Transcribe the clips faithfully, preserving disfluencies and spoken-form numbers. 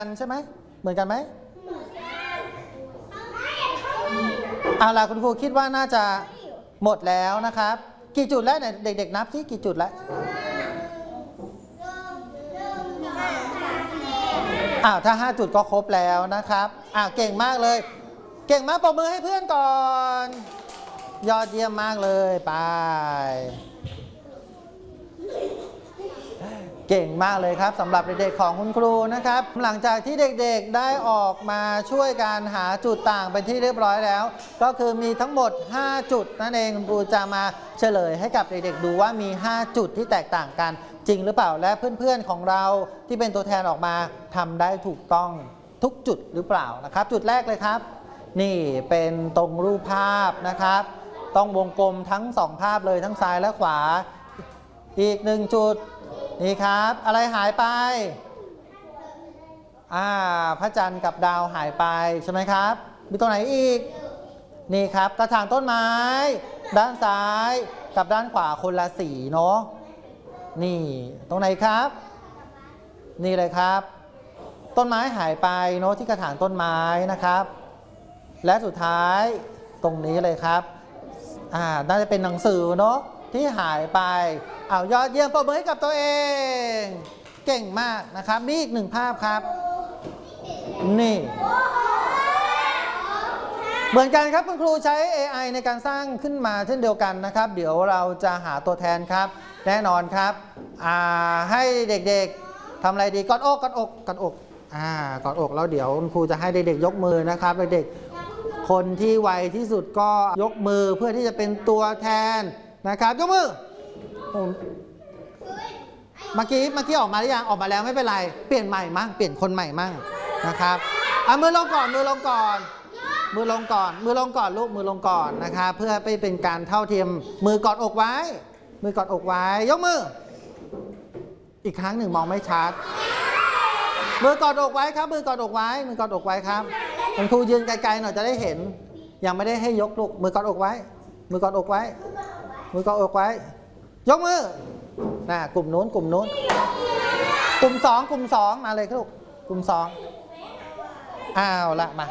ใช่ไหมเหมือนกันไหมเอาล่ะคุณครูคิดว่าน่าจะหมดแล้วนะครับกี่จุดแล้วเนี่ยเด็กๆนับที่กี่จุดแล้วอ้าวถ้าห้าจุดก็ครบแล้วนะครับอ้าวเก่งมากเลยเก่งมากปรบมือให้เพื่อนก่อนยอดเยี่ยมมากเลยไปเก่งมากเลยครับสำหรับเด็กๆของคุณครูนะครับหลังจากที่เด็กๆได้ออกมาช่วยการหาจุดต่างเป็นที่เรียบร้อยแล้วก็คือมีทั้งหมดห้าจุดนั่นเองคุณครูจะมาเฉลยให้กับเด็กๆดูว่ามีห้าจุดที่แตกต่างกันจริงหรือเปล่าและเพื่อนๆของเราที่เป็นตัวแทนออกมาทำได้ถูกต้องทุกจุดหรือเปล่านะครับจุดแรกเลยครับนี่เป็นตรงรูปภาพนะครับต้องวงกลมทั้งสองภาพเลยทั้งซ้ายและขวาอีกหนึ่งจุดนี่ครับอะไรหายไปอ่าพระจันทร์กับดาวหายไปใช่ไหมครับมีตรงไหนอีกนี่ครับกระถางต้นไม้ด้านซ้ายกับด้านขวาคนละสีเนาะนี่ตรงไหนครับนี่เลยครับต้นไม้หายไปเนาะที่กระถางต้นไม้นะครับและสุดท้ายตรงนี้เลยครับอ่าน่าจะเป็นหนังสือเนาะที่หายไปเอายอดเยี่ยมปรบมือให้กับตัวเองเก่งมากนะครับมีอีกหนึ่งภาพครับนี่เหมือนกันครับคุณครูใช้ เอ ไอ ในการสร้างขึ้นมาเช่นเดียวกันนะครับเดี๋ยวเราจะหาตัวแทนครับแน่นอนครับอ่าให้เด็กๆทำอะไรดีกอดอกกอดอกกอดอกอ่ากอดอกแล้วเดี๋ยวคุณครูจะให้เด็กๆยกมือนะครับเด็กๆคนที่ไวที่สุดก็ยกมือเพื่อที่จะเป็นตัวแทนนะครับยกมือเมื่อกี้เมื่อกี้ออกมาหรือยังออกมาแล้วไม่เป็นไรเปลี่ยนใหม่มั่งเปลี่ยนคนใหม่มั่งนะครับเอามือลงก่อนมือลงก่อนมือลงก่อนมือลงก่อนลูกมือลงก่อนนะครับเพื่อไปเป็นการเท่าเทียมมือกอดอกไว้มือกอดอกไว้ยกมืออีกครั้งหนึ่งมองไม่ชัดมือกอดอกไว้ครับมือกอดอกไว้มือกอดอกไว้ครับคุณครูยืนไกลๆหน่อยจะได้เห็นยังไม่ได้ให้ยกลูกมือกอดอกไว้มือกอดอกไว้มือกอดอกไว้ยกมือน่ะกลุ่มนู้นกลุ่มนู้นกลุ่มสองกลุ่มสองมาเลยครับลูกกลุ่มสองอ้าวละมา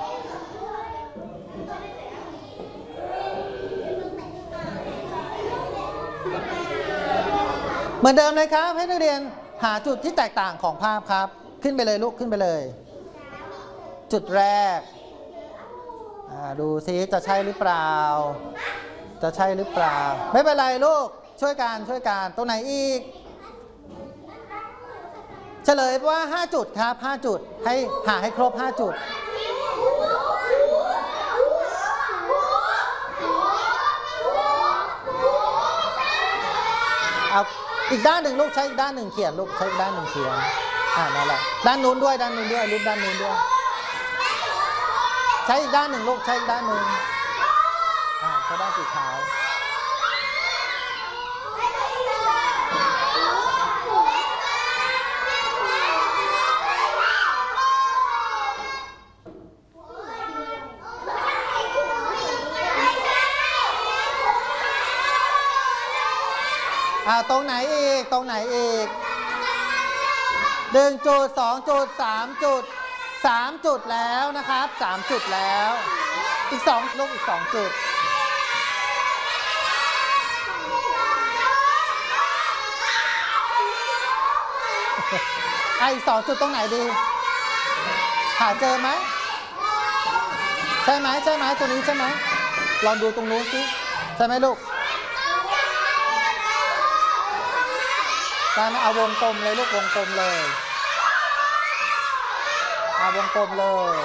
เหมือนเดิมเลยครับให้นักเรียนหาจุดที่แตกต่างของภาพครับขึ้นไปเลยลูกขึ้นไปเลยจุดแรกดูซิจะใช่หรือเปล่าจะใช่หรือเปล่าไม่เป็นไรลูกช่วยกันช่วยกันตรงไหนอีกเฉลยว่าห้าจุดครับห้าจุดให้หาให้ครบห้าจุดเอาอีกด้านหนึ่งลูกใช้อีกด้านหนึ่งเขียนลูกใช้อีกด้านหนึ่งเขียนอ่านั่นแหละด้านนู้นด้วยด้านนู้นด้วยรูปด้านนู้นด้วยใช้อีกด้านหนึ่งลูกใช้อีกด้านหนึ่งอ่าใช้ด้านสีขาวอ่าตรงไหนอีกตรงไหนอีกหนึ่งจุดสองจุดสามจุดสามจุดแล้วนะครับสามจุดแล้วอีกสองลูกอีกสองจุดไอ้สองจุดตรงไหนดีหาเจอไหมใช่ไหมใช่ไหมตัวนี้ใช่ไหมลองดูตรงนู้นสิใช่ไหมลูกการเอาวงกลมเลยลูกวงกลมเลยเอาวงกลมเลย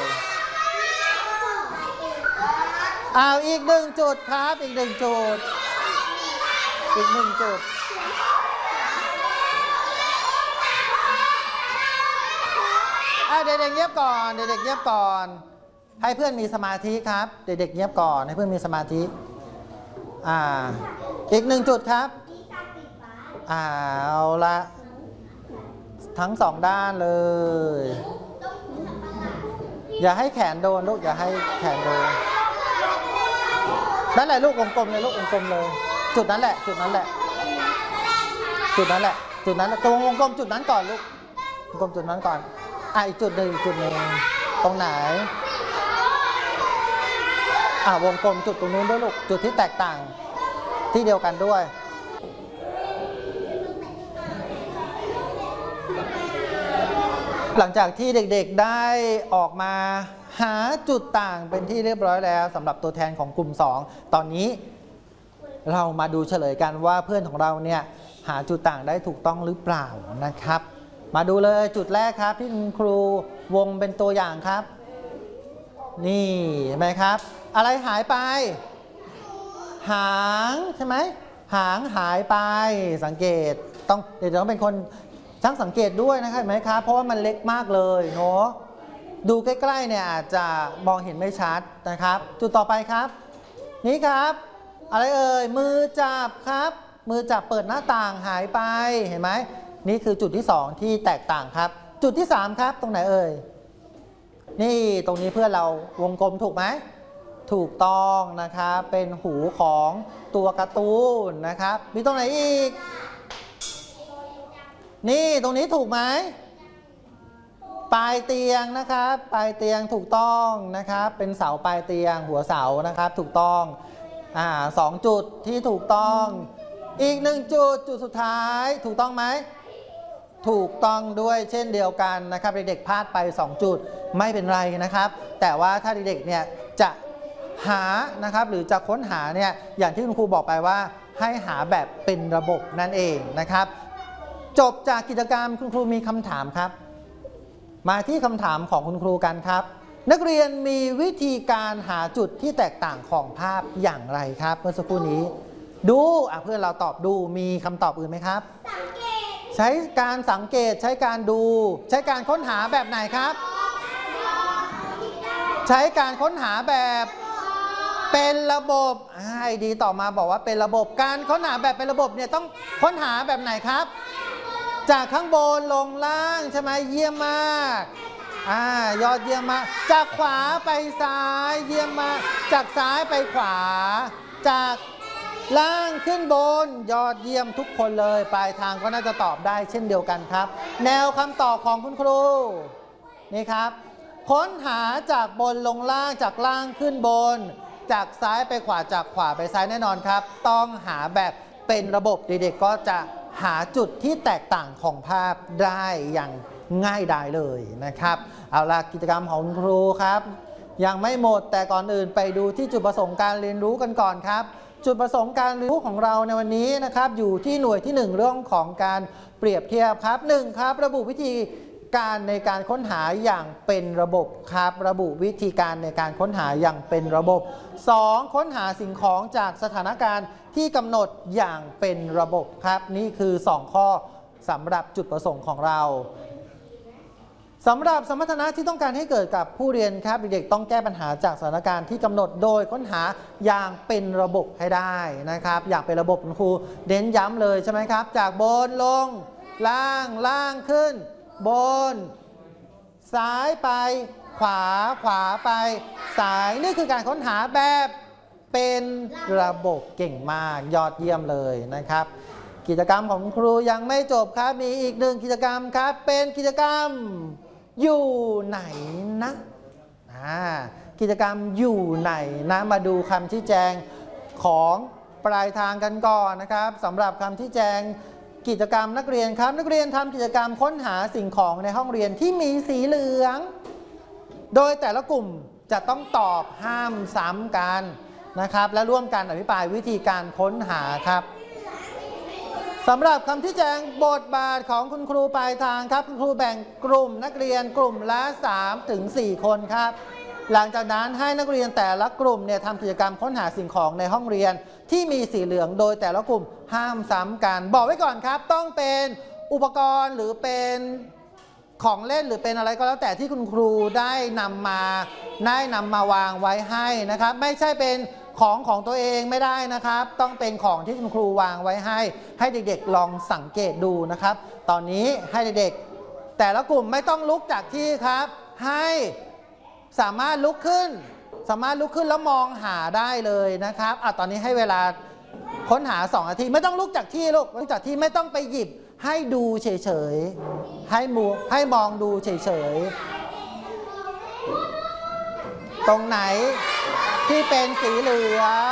เอาอีกหนึ่งจุดครับอีกหนึ่งจุดอีกหนึ่งจุดอ่ะเด็กๆเงียบก่อนเด็กๆเงียบก่อนให้เพื่อนมีสมาธิครับเด็กๆเงียบก่อนให้เพื่อนมีสมาธิอ่าอีกหนึ่งจุดครับเอาละทั้งสองด้านเลยอย่าให้แขนโดนลูกอย่าให้แขนโดนนั่นแหละลูกวงกลมเลยลูกวงกลมเลยจุดนั้นแหละจุดนั้นแหละจุดนั้นแหละจุดนั้นตรงวงกลมจุดนั้นก่อนลูกวงกลมจุดนั้นก่อนอ่ะอีกจุดหนึ่งจุดหนึ่งตรงไหนอ่ะวงกลมจุดตรงนู้นด้วยลูกจุดที่แตกต่างที่เดียวกันด้วยหลังจากที่เด็กๆได้ออกมาหาจุดต่างเป็นที่เรียบร้อยแล้วสำหรับตัวแทนของกลุ่มสองตอนนี้เรามาดูเฉลยกันว่าเพื่อนของเราเนี่ยหาจุดต่างได้ถูกต้องหรือเปล่านะครับมาดูเลยจุดแรกครับที่คุณครูวงเป็นตัวอย่างครับนี่เห็นไหมครับอะไรหายไปหางใช่ไหมหางหายไปสังเกตต้องเดี๋ยวต้องเป็นคนช่างสังเกตด้วยนะครับเห็นไหมครับเพราะว่ามันเล็กมากเลยเนาะดูใกล้ๆเนี่ยอาจจะมองเห็นไม่ชัดนะครับจุดต่อไปครับนี่ครับอะไรเอ่ยมือจับครับมือจับเปิดหน้าต่างหายไปเห็นไหมนี่คือจุดที่สองที่แตกต่างครับจุดที่สามครับตรงไหนเอ่ยนี่ตรงนี้เพื่อนเราวงกลมถูกไหมถูกต้องนะครับเป็นหูของตัวการ์ตูนนะครับมีตรงไหนอีกนี่ตรงนี้ถูกไหมปลายเตียงนะครับปลายเตียงถูกต้องนะครับเป็นเสาปลายเตียงหัวเสานะครับถูกต้องอ่าสองจุดที่ถูกต้องอีกหนึ่งจุดจุดสุดท้ายถูกต้องไหมถูกต้องด้วยเช่นเดียวกันนะครับเด็กๆพลาดไปสองจุดไม่เป็นไรนะครับแต่ว่าถ้าเด็กๆเนี่ยจะหานะครับหรือจะค้นหาเนี่ยอย่างที่คุณครูบอกไปว่าให้หาแบบเป็นระบบนั่นเองนะครับจบจากกิจกรรมคุณครูมีคำถามครับมาที่คำถามของคุณครูกันครับนักเรียนมีวิธีการหาจุดที่แตกต่างของภาพอย่างไรครับเมื่อสักครู่นี้ดูอ่ะเพื่อนเราตอบดูมีคำตอบอื่นไหมครับใช้การสังเกตใช้การดูใช้การค้นหาแบบไหนครับใช้การค้นหาแบบเป็นระบบไอดีต่อมาบอกว่าเป็นระบบการค้นหาแบบเป็นระบบเนี่ยต้องค้นหาแบบไหนครับจากข้างบนลงล่างใช่ไหมเยี่ยมมากอ่ายอดเยี่ยมมากจากขวาไปซ้ายเยี่ยมมากจากซ้ายไปขวาจากล่างขึ้นบนยอดเยี่ยมทุกคนเลยปลายทางก็น่าจะตอบได้เช่นเดียวกันครับแนวคำตอบของคุณครูนี่ครับค้นหาจากบนลงล่างจากล่างขึ้นบนจากซ้ายไปขวาจากขวาไปซ้ายแน่นอนครับต้องหาแบบเป็นระบบเด็กๆก็จะหาจุดที่แตกต่างของภาพได้อย่างง่ายดายเลยนะครับเอาล่ะกิจกรรมของคุณครูครับยังไม่หมดแต่ก่อนอื่นไปดูที่จุดประสงค์การเรียนรู้กันก่อนครับจุดประสงค์การเรียนรู้ของเราในวันนี้นะครับอยู่ที่หน่วยที่หนึ่งเรื่องของการเปรียบเทียบครับหนึ่งครับระบุวิธีการในการค้นหาอย่างเป็นระบบครับระบุวิธีการในการค้นหาอย่างเป็นระบบสองค้นหาสิ่งของจากสถานการณ์ที่กำหนดอย่างเป็นระบบครับนี่คือสองข้อสำหรับจุดประสงค์ของเราสำหรับสมรรถนะที่ต้องการให้เกิดกับผู้เรียนครับเด็กๆต้องแก้ปัญหาจากสถานการณ์ที่กำหนดโดยค้นหาอย่างเป็นระบบให้ได้นะครับอย่างเป็นระบบคุณครูเน้นย้ำเลยใช่ไหมครับจากบนลงล่างล่างขึ้นบนซ้ายไปขวาขวาไปซ้ายนี่คือการค้นหาแบบเป็นระบบเก่งมากยอดเยี่ยมเลยนะครับกิจกรรมของครูยังไม่จบครับมีอีกหนึ่งกิจกรรมครับเป็นกิจกรรมอยู่ไหนนะกิจกรรมอยู่ไหนนะมาดูคำชี้แจงของปลายทางกันก่อนนะครับสำหรับคำชี้แจงกิจกรรมนักเรียนครับนักเรียนทำกิจกรรมค้นหาสิ่งของในห้องเรียนที่มีสีเหลืองโดยแต่ละกลุ่มจะต้องตอบห้ามซ้ำกันนะครับและร่วมกันอภิปรายวิธีการค้นหาครับสำหรับคำชี้แจงบทบาทของคุณครูปลายทางครับคุณครูแบ่งกลุ่มนักเรียนกลุ่มละ สามถึงสี่ คนครับหลังจากนั้นให้นักเรียนแต่ละกลุ่มเนี่ยทำกิจกรรมค้นหาสิ่งของในห้องเรียนที่มีสีเหลืองโดยแต่ละกลุ่มห้ามซ้ำกันบอกไว้ก่อนครับต้องเป็นอุปกรณ์หรือเป็นของเล่นหรือเป็นอะไรก็แล้วแต่ที่คุณครูได้นำมาได้นำมาวางไว้ให้นะครับไม่ใช่เป็นของของตัวเองไม่ได้นะครับต้องเป็นของที่คุณครูวางไว้ให้ให้เด็กๆลองสังเกตดูนะครับตอนนี้ให้เด็กๆแต่ละกลุ่มไม่ต้องลุกจากที่ครับให้สามารถลุกขึ้นสามารถลุกขึ้นแล้วมองหาได้เลยนะครับอ่ะตอนนี้ให้เวลาค้นหาสองนาทีไม่ต้องลุกจากที่ลุกลุกจากที่ไม่ต้องไปหยิบให้ดูเฉยๆให้มูให้มองดูเฉยๆตรงไหนที่เป็นสีเหลือง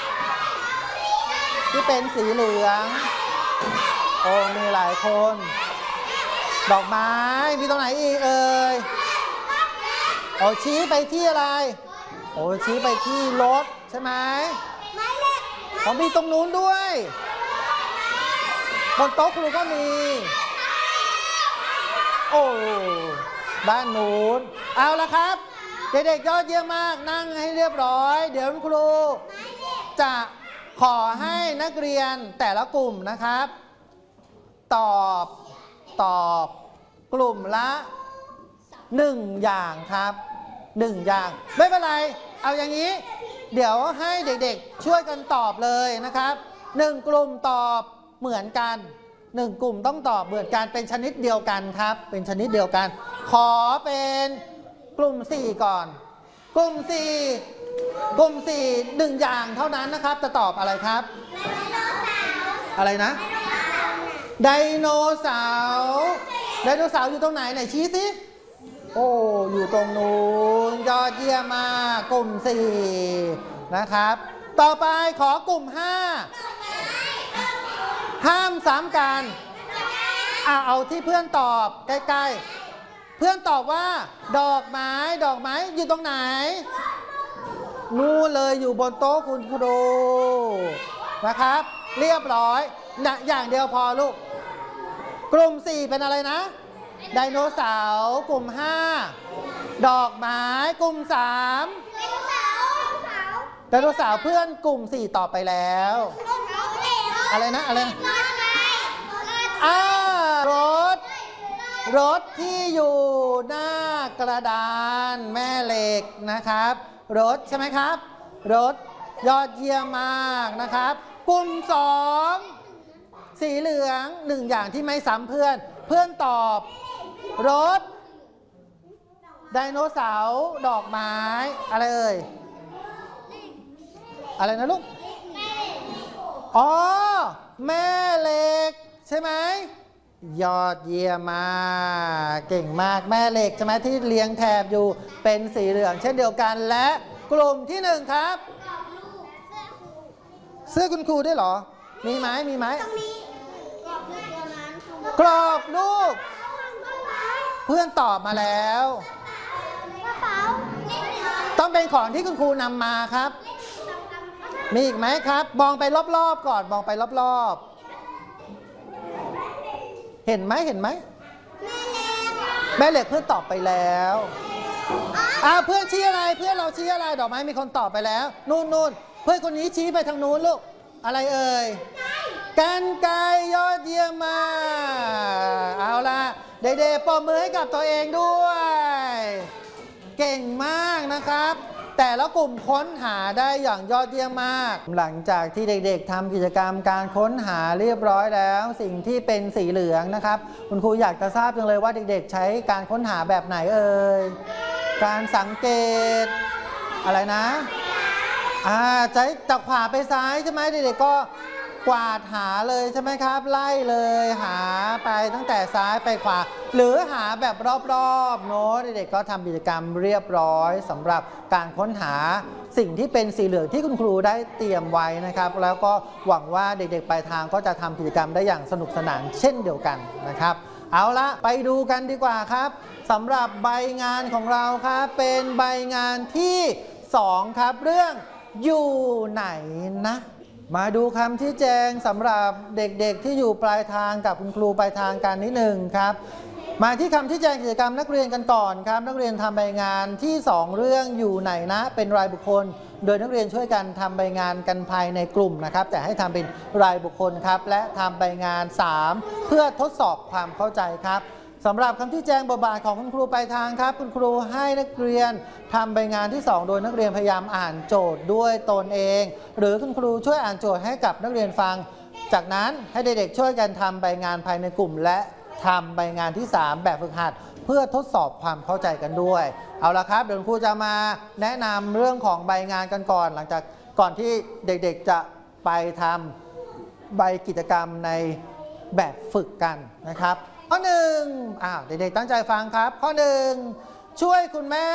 ที่เป็นสีเหลืองโอ้มีหลายคนดอกไม้มีตรงไหนอีกเอ่ยโอ้ชี้ไปที่อะไรโอ้ชี้ไปที่รถใช่ไหมผมมีตรงนู้นด้วยบนโต๊ะครูก็มีโอ้ด้านนู้นเอาละครับเด็กๆยอดเยี่ยมมากนั่งให้เรียบร้อยเดี๋ยวครูจะขอให้นักเรียนแต่ละกลุ่มนะครับตอบตอบกลุ่มละหนึ่งอย่างครับหนึ่งอย่างไม่เป็นไรเอาอย่างนี้เดี๋ยวให้เด็กๆช่วยกันตอบเลยนะครับหนึ่งกลุ่มตอบเหมือนกันหนึ่งกลุ่มต้องตอบเหมือนกันเป็นชนิดเดียวกันครับเป็นชนิดเดียวกันขอเป็นกลุ่มสี่ก่อนกลุ่มสี่กลุ่มสี่หนึ่งอย่างเท่านั้นนะครับจะตอบอะไรครับอะไรนะไดโนเสาร์ไดโนเสาร์อยู่ตรงไหนไหนชี้สิโอ้อยู่ตรงนู้นยอดเยี่ยมมากกลุ่มสี่นะครับต่อไปขอกลุ่มห้าห้ามซ้ำกันเอาเอาที่เพื่อนตอบใกล้ๆเพื่อนตอบว่าดอกไม้ดอกไม้อยู่ตรงไหนนู่นเลยอยู่บนโต๊ะคุณครูนะครับเรียบร้อยนะอย่างเดียวพอลูกกลุ่มสี่เป็นอะไรนะไดโนเสาร์กลุ่มห้าดอกไม้กลุ่มสามไดโนเสาร์เพื่อนกลุ่มสี่ตอบไปแล้วอะไรนะอะไรนะอ่ารถรถที่อยู่หน้ากระดานแม่เหล็กนะครับรถใช่ไหมครับรถยอดเยี่ยมมากนะครับกลุ่มสองสีเหลืองหนึ่งอย่างที่ไม่ซ้ำเพื่อนเพื่อนตอบรถไดโนเสาร์ดอกไม้อะไรเอ่ยอะไรนะลูกอ๋อแม่เหล็กใช่ไหมยอดเยี่ยมมากเก่งมากแม่เหล็กใช่ไหมที่เรียงแถบอยู่เป็นสีเหลืองเช่นเดียวกันและกลุ่มที่หนึ่งครับเสื้อคุณครูด้วยเหรอมีไหมมีไหมกรอบรูปเพื่อนตอบมาแล้วต้องเป็นของที่คุณครูนำมาครับมีอีกไหมครับมองไปรอบๆก่อนมองไปรอบๆเห็นไหมเห็นไหมแม่เหล็กเพื่อนตอบไปแล้วอ่าเพื่อนชี้อะไรเพื่อนเราชี้อะไรดอกไม้มีคนตอบไปแล้วนู่นนู่นเพื่อนคนนี้ชี้ไปทางนู้นลูกอะไรเอ่ยกรรไกรยอดเยี่ยมมากเอาล่ะเด็กๆปรบมือให้กับตัวเองด้วยเก่งมากนะครับแต่ละกลุ่มค้นหาได้อย่างยอดเยี่ยมมากหลังจากที่เด็กๆทำกิจกรรมการค้นหาเรียบร้อยแล้วสิ่งที่เป็นสีเหลืองนะครับคุณครูอยากจะทราบจังเลยว่าเด็กๆใช้การค้นหาแบบไหนเอ่ยการสังเกตอะไรนะอ่าใช้จากขวาไปซ้ายใช่ไหมเด็กๆก็กวาดหาเลยใช่ไหมครับไล่เลยหาไปตั้งแต่ซ้ายไปขวาหรือหาแบบรอบๆโน้ตเด็กๆก็ทำกิจกรรมเรียบร้อยสำหรับการค้นหาสิ่งที่เป็นสีเหลืองที่คุณครูได้เตรียมไว้นะครับแล้วก็หวังว่าเด็กๆปลายทางก็จะทำกิจกรรมได้อย่างสนุกสนานเช่นเดียวกันนะครับเอาละไปดูกันดีกว่าครับสำหรับใบงานของเราครับเป็นใบงานที่สองครับเรื่องอยู่ไหนนะมาดูคำที่แจงสำหรับเด็กๆที่อยู่ปลายทางกับคุณครูปลายทางกันนิดหนึ่งครับมาที่คำที่แจงกิจกรรมนักเรียนกันก่อนครับนักเรียนทำใบงานที่สองเรื่องอยู่ไหนนะเป็นรายบุคคลโดยนักเรียนช่วยกันทำใบงานกันภายในกลุ่มนะครับแต่ให้ทำเป็นรายบุคคลครับและทำใบงานสามเพื่อทดสอบความเข้าใจครับสำหรับคำที่แจ้งบทบาทของคุณครูปลายทางครับคุณครูให้นักเรียนทำใบงานที่สองโดยนักเรียนพยายามอ่านโจทย์ด้วยตนเองหรือคุณครูช่วยอ่านโจทย์ให้กับนักเรียนฟังจากนั้นให้เด็กๆช่วยกันทำใบงานภายในกลุ่มและทำใบงานที่สามแบบฝึกหัดเพื่อทดสอบความเข้าใจกันด้วยเอาละครับเดี๋ยวครูจะมาแนะนำเรื่องของใบงานกันก่อนหลังจากก่อนที่เด็กๆจะไปทำใบกิจกรรมในแบบฝึกกันนะครับข้อหนึ่งอ้าวเด็กๆตั้งใจฟังครับข้อหนึ่งช่วยคุณแม่